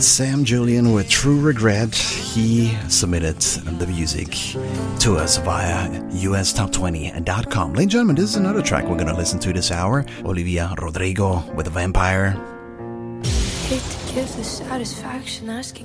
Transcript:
Sam Julian with True Regret. He submitted the music to us via ustop20.com. Ladies and gentlemen, this is another track we're going to listen to this hour. Olivia Rodrigo with Vampire. Hate to give the satisfaction asking